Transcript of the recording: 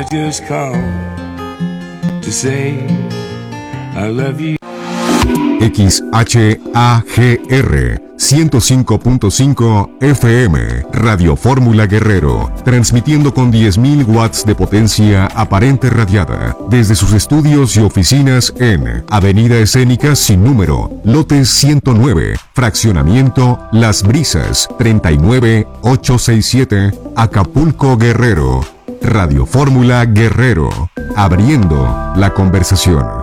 just called to say I love you. XHAGR 105.5 FM, Radio Fórmula Guerrero, transmitiendo con 10.000 watts de potencia aparente radiada, desde sus estudios y oficinas en Avenida Escénica sin número, lote 109, fraccionamiento Las Brisas, 39867, Acapulco, Guerrero. Radio Fórmula Guerrero, abriendo la conversación.